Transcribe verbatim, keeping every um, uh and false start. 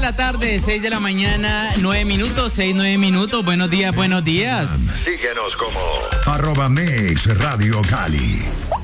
la tarde, seis de la mañana, nueve minutos, seis, nueve minutos. Buenos días, buenos días. Síguenos como arroba Mix Radio Cali.